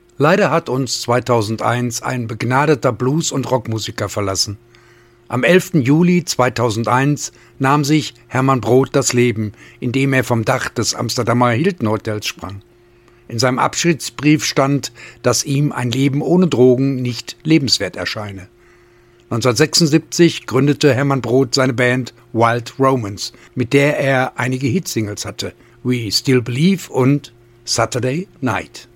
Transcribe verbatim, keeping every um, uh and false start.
Leider hat uns zweitausendeins ein begnadeter Blues- und Rockmusiker verlassen. Am elften Juli zweitausendeins nahm sich Herman Brood das Leben, indem er vom Dach des Amsterdamer Hilton Hotels sprang. In seinem Abschiedsbrief stand, dass ihm ein Leben ohne Drogen nicht lebenswert erscheine. neunzehnhundertsechsundsiebzig gründete Herman Brood seine Band Wild Romance, mit der er einige Hitsingles hatte, We Still Believe und Saturday Night.